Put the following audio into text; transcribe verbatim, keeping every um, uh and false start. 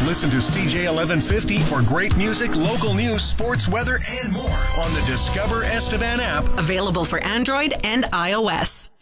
listen to C J eleven fifty for great music, local news, sports, weather, and more on the Discover Estevan app. Available for Android and iOS.